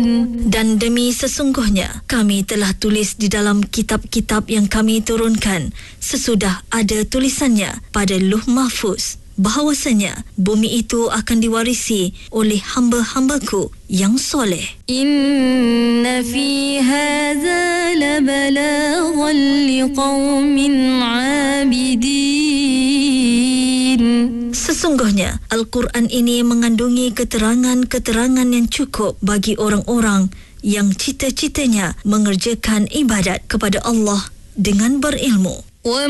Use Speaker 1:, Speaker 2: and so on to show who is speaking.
Speaker 1: Dan demi sesungguhnya kami telah tulis di dalam kitab-kitab yang kami turunkan sesudah ada tulisannya pada Lauh Mahfuz bahawasanya bumi itu akan diwarisi oleh hamba-hambaku yang soleh.
Speaker 2: Inna fi hadza labalaghan liqaumin 'abidin.
Speaker 1: Sesungguhnya Al-Quran ini mengandungi keterangan-keterangan yang cukup bagi orang-orang yang cita-citanya mengerjakan ibadat kepada Allah dengan berilmu.